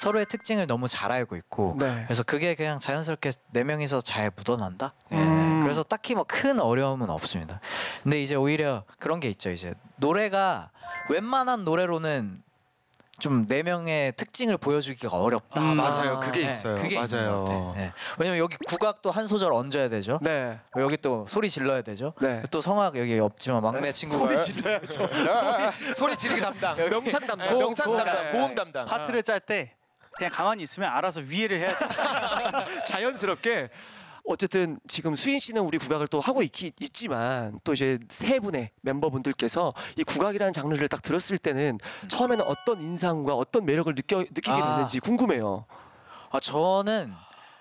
서로의 특징을 너무 잘 알고 있고 네. 그래서 그게 그냥 자연스럽게 네 명이서 잘 묻어난다. 예. 그래서 딱히 뭐 큰 어려움은 없습니다. 근데 이제 오히려 그런 게 있죠. 이제 노래가 웬만한 노래로는 좀 네 명의 특징을 보여주기가 어렵다. 맞아요. 그게 있어요. 그게 있는 맞아요. 것 같아. 예. 왜냐면 여기 국악도 한 소절 얹어야 되죠. 네. 여기 또 소리 질러야 되죠. 네. 또 성악 여기 없지만 막내 친구가 소리 지르기 담당, 명창 담당. 명창 담당, 고음 담당. 파트를 짤 때 그냥 가만히 있으면 알아서 위에를 해야 돼. 자연스럽게. 어쨌든 지금 수인 씨는 우리 국악을 또 하고 있지만 또 이제 세 분의 멤버분들께서 이 국악이라는 장르를 딱 들었을 때는 처음에는 어떤 인상과 어떤 매력을 느끼게 됐는지 궁금해요. 저는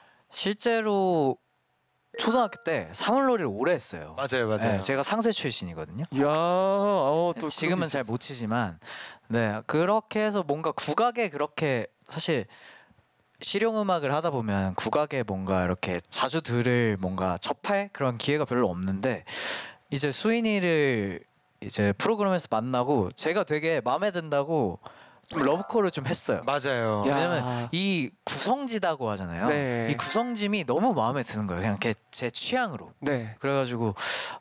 실제로 초등학교 때 사물놀이를 오래 했어요. 맞아요. 네, 제가 상세 출신이거든요. 이야, 또 지금은 잘 못 치지만, 네 그렇게 해서 뭔가 국악에 그렇게 사실 실용 음악을 하다 보면 국악에 뭔가 이렇게 자주 들을 뭔가 접할 그런 기회가 별로 없는데 이제 수인이를 이제 프로그램에서 만나고 제가 되게 마음에 든다고 좀 러브콜을 좀 했어요. 맞아요. 야. 왜냐면 이 구성지다고 하잖아요. 네. 이 구성짐이 너무 마음에 드는 거예요. 그냥 제 취향으로. 네. 그래가지고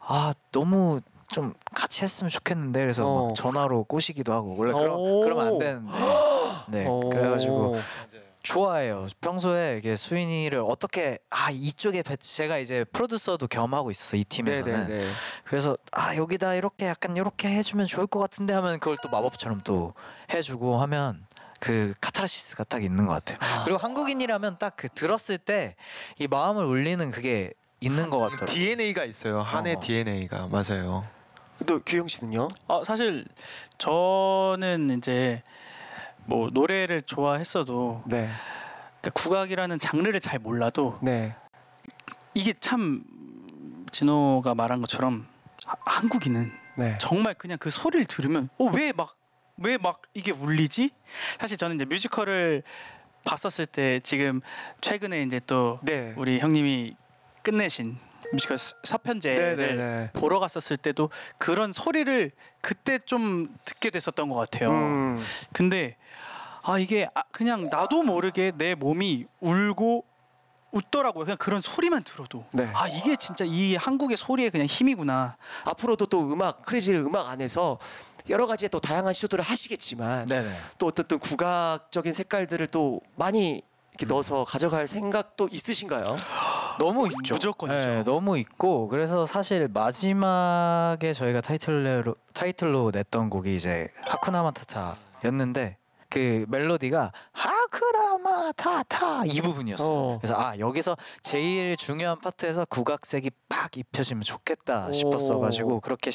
너무 좀 같이 했으면 좋겠는데 그래서 막 전화로 꼬시기도 하고 원래 그러면 안 되는데 네 그래가지고 좋아해요. 평소에 이게 수인이를 어떻게 이쪽에 제가 이제 프로듀서도 겸하고 있어서 이 팀에서는 네네네. 그래서 여기다 이렇게 약간 이렇게 해주면 좋을 것 같은데 하면 그걸 또 마법처럼 또 해주고 하면 그 카타르시스가 딱 있는 것 같아요. 그리고 한국인이라면 딱 그 들었을 때 이 마음을 울리는 그게 있는 것 같더라고요. DNA가 있어요. 한의 DNA가 맞아요. 또 규영 씨는요? 사실 저는 이제 뭐 노래를 좋아했어도 네. 그러니까 국악이라는 장르를 잘 몰라도 네. 이게 참 진호가 말한 것처럼 한국인은 네. 정말 그냥 그 소리를 들으면 왜 막 이게 울리지? 사실 저는 이제 뮤지컬을 봤었을 때 지금 최근에 이제 또 네. 우리 형님이 끝내신 뮤지컬 서편제를 네네네. 보러 갔었을 때도 그런 소리를 그때 좀 듣게 됐었던 것 같아요. 근데 이게 그냥 나도 모르게 내 몸이 울고 웃더라고요. 그냥 그런 소리만 들어도 네. 이게 진짜 이 한국의 소리의 그냥 힘이구나. 앞으로도 또 크레이지의 음악 안에서 여러 가지의 또 다양한 시도들을 하시겠지만 네네. 또 어떤 국악적인 색깔들을 또 많이 이렇게 넣어서 가져갈 생각도 있으신가요? 너무 있죠. 무조건이죠. 네, 너무 있고 그래서 사실 마지막에 저희가 타이틀로 냈던 곡이 이제 하쿠나 마타타였는데 그 멜로디가 하쿠나 마타타 이 부분이었어요. 그래서 여기서 제일 중요한 파트에서 국악색이 팍 입혀지면 좋겠다 싶었어가지고 그렇게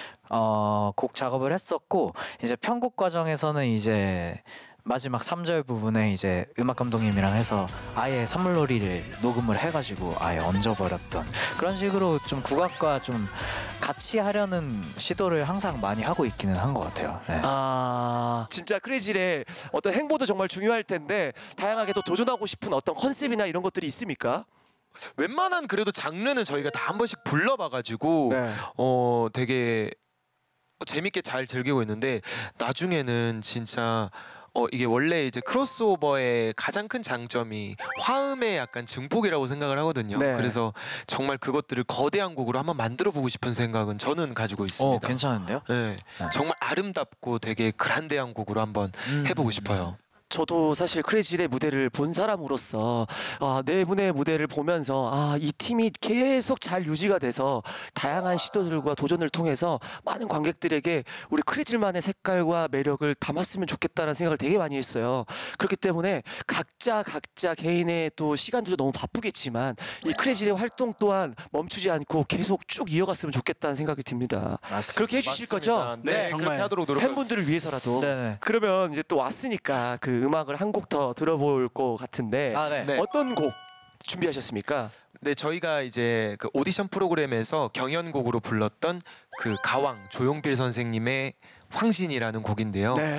곡 작업을 했었고 이제 편곡 과정에서는 이제 마지막 3절 부분에 이제 음악 감독님이랑 해서 아예 사물놀이를 녹음을 해가지고 아예 얹어버렸던 그런 식으로 좀 국악과 좀 같이 하려는 시도를 항상 많이 하고 있기는 한 것 같아요. 네. 진짜 크레이지의 어떤 행보도 정말 중요할 텐데 다양하게 또 도전하고 싶은 어떤 컨셉이나 이런 것들이 있습니까? 웬만한 그래도 장르는 저희가 다 한 번씩 불러봐가지고 네. 되게 재밌게 잘 즐기고 있는데 나중에는 진짜 이게 원래 이제 크로스오버의 가장 큰 장점이 화음의 약간 증폭이라고 생각을 하거든요. 네. 그래서 정말 그것들을 거대한 곡으로 한번 만들어 보고 싶은 생각은 저는 가지고 있습니다. 괜찮은데요? 네. 정말 아름답고 되게 그란데한 곡으로 한번 해보고 싶어요. 저도 사실 크레이지의 무대를 본 사람으로서 네 분의 무대를 보면서 이 팀이 계속 잘 유지가 돼서 다양한 시도들과 도전을 통해서 많은 관객들에게 우리 크레이지만의 색깔과 매력을 담았으면 좋겠다는 생각을 되게 많이 했어요. 그렇기 때문에 각자 개인의 또 시간들도 너무 바쁘겠지만 이 크레이지의 활동 또한 멈추지 않고 계속 쭉 이어갔으면 좋겠다는 생각이 듭니다. 맞습니다. 그렇게 해주실 거죠? 네, 정말. 그렇게 하도록 노력하겠습니다. 팬분들을 위해서라도. 네네. 그러면 이제 또 왔으니까 그 음악을 한 곡 더 들어볼 것 같은데 네. 네. 어떤 곡 준비하셨습니까? 네, 저희가 이제 그 오디션 프로그램에서 경연곡으로 불렀던 그 가왕 조용필 선생님의 황신이라는 곡인데요. 네.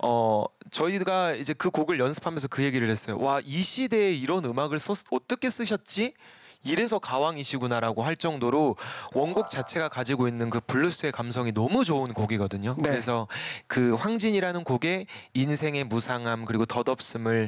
저희가 이제 그 곡을 연습하면서 그 얘기를 했어요. 와, 이 시대에 이런 음악을 어떻게 쓰셨지? 이래서 가왕이시구나라고 할 정도로 원곡 자체가 가지고 있는 그 블루스의 감성이 너무 좋은 곡이거든요. 네. 그래서 그 황진이라는 곡에 인생의 무상함 그리고 덧없음을